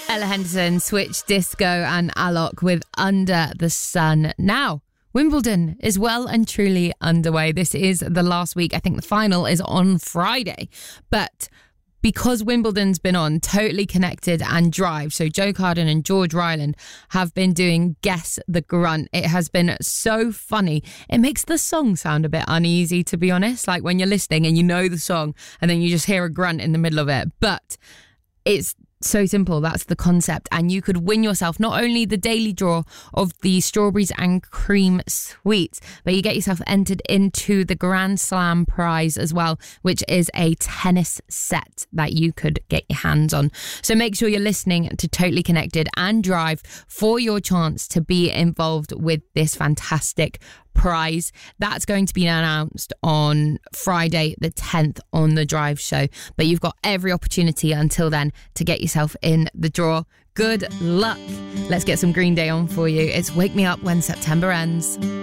Ella Henderson, Switch Disco and Alok with Under the Sun. Now, Wimbledon is well and truly underway. This is the last week. I think the final is on Friday. But because Wimbledon's been on, Totally Connected and Drive, so Joe Carden and George Ryland have been doing Guess the Grunt. It has been so funny. It makes the song sound a bit uneasy, to be honest. Like when you're listening and you know the song and then you just hear a grunt in the middle of it. But it's so simple. That's the concept. And you could win yourself not only the daily draw of the strawberries and cream sweets, but you get yourself entered into the Grand Slam prize as well, which is a tennis set that you could get your hands on. So make sure you're listening to Totally Connected and Drive for your chance to be involved with this fantastic prize. That's going to be announced on Friday the 10th on the Drive show, but you've got every opportunity until then to get yourself in the draw. Good luck. Let's get some Green Day on for you. It's Wake Me Up When September Ends.